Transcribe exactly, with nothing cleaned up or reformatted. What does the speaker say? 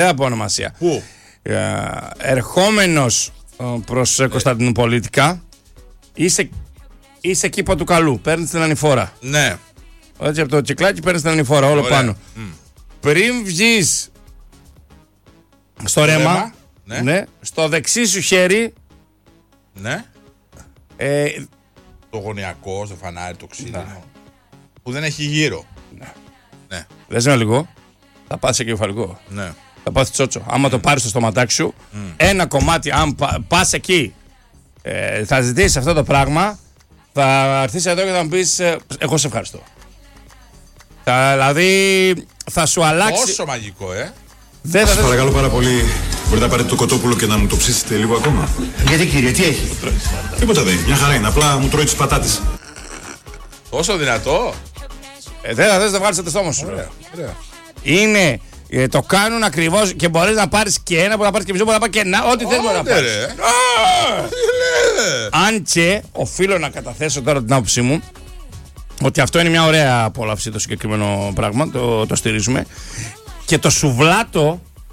Δεν θα πω ονομασία. Πού? Ε, ερχόμενος προς ε. Κωνσταντινουπολίτικα, είσαι, είσαι κήπα του καλού. Παίρνεις την ανηφόρα. Ναι. Έτσι από το τσικλάκι παίρνεις την ανηφόρα, όλο Ωραία. πάνω. Mm. Πριν βγεις στο ρέμα, ρέμα ναι. Ναι, στο δεξί σου χέρι. Ναι. Ε, το γωνιακό, στο φανάρι, το ξύλινο. Ναι. Που δεν έχει γύρω. Ναι. Ναι. Δες με λίγο. Θα πας σε κεφαλικό. Ναι. Θα πάθεις τσότσο. Άμα mm. το πάρεις στο στοματάκι σου, mm. ένα κομμάτι, αν πα, πας εκεί, ε, θα ζητήσεις αυτό το πράγμα, θα έρθεις εδώ και θα μου πεις, ε, εγώ σε ευχαριστώ. Θα, δηλαδή, θα σου αλλάξει. Πόσο μαγικό, ε! Δεν θα... Σας παρακαλώ πάρα πολύ, μπορείτε να πάρετε το κοτόπουλο και να μου το ψήσετε λίγο ακόμα. Γιατί κύριε, τι έχει? Τίποτα δεν έχει, μια χαρά είναι, απλά μου τρώει τις πατάτες. Τόσο δυνατό! Ε, δεν θα θες να βγάλεις το στόμα σου. Ωραία, ωραία. Είναι, ε, το κάνουν ακριβώς και μπορείς να πάρεις και ένα, μπορεί να πάρεις και μισό, μπορεί να πάρεις και ένα, ό,τι θες μπορεί να πάρεις. Αν και οφείλω να καταθέσω τώρα την άποψή μου, ότι αυτό είναι μια ωραία απόλαυση το συγκεκριμένο πράγμα, το, το στηρίζουμε. Και το σουβλάτο